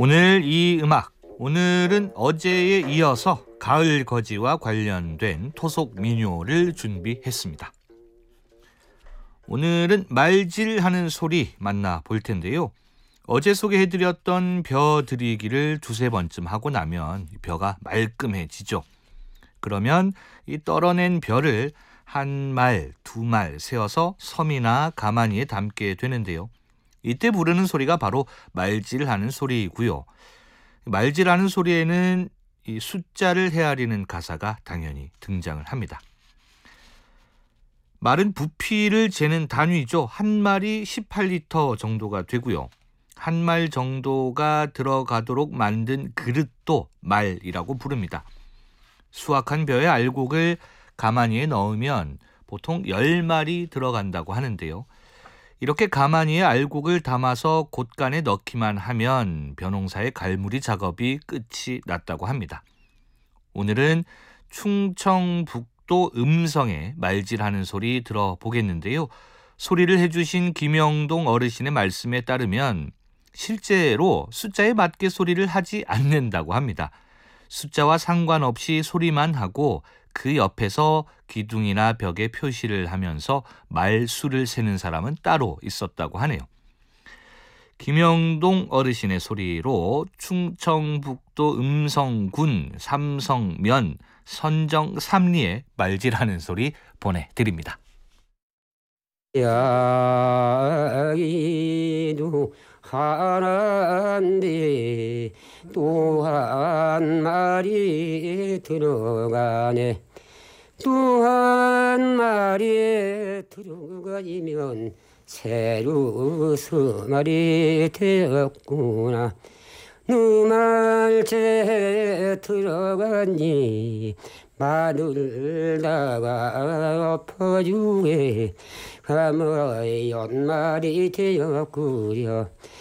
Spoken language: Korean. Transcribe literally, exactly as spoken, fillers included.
오늘 이 음악, 오늘은 어제에 이어서 가을 거지와 관련된 토속 민요를 준비했습니다. 오늘은 말질하는 소리 만나볼 텐데요. 어제 소개해드렸던 벼 들이기를 두세 번쯤 하고 나면 벼가 말끔해지죠. 그러면 이 떨어낸 벼를 한 말, 두 말 세어서 섬이나 가마니에 담게 되는데요. 이때 부르는 소리가 바로 말질하는 소리이고요. 말질하는 소리에는 이 숫자를 헤아리는 가사가 당연히 등장을 합니다. 말은 부피를 재는 단위죠. 한 말이 십팔 리터 정도가 되고요. 한 말 정도가 들어가도록 만든 그릇도 말이라고 부릅니다. 수확한 벼의 알곡을 가마니에 넣으면 보통 열 마리 들어간다고 하는데요. 이렇게 가마니에 알곡을 담아서 곳간에 넣기만 하면 벼농사의 갈무리 작업이 끝이 났다고 합니다. 오늘은 충청북도 음성의 말질하는 소리 들어보겠는데요. 소리를 해주신 김영동 어르신의 말씀에 따르면 실제로 숫자에 맞게 소리를 하지 않는다고 합니다. 숫자와 상관없이 소리만 하고 그 옆에서 기둥이나 벽에 표시를 하면서 말수를 세는 사람은 따로 있었다고 하네요. 김영동 어르신의 소리로 충청북도 음성군 삼성면 선정 삼리에 말질하는 소리 보내드립니다. 야기도 하나인데 또 한 마리 들어가네. 또 한 마리 들어가면 새로 서말이 되었구나. 누말째 들어가니 마늘다가 엎어주게 가마의 연말이 되었구려.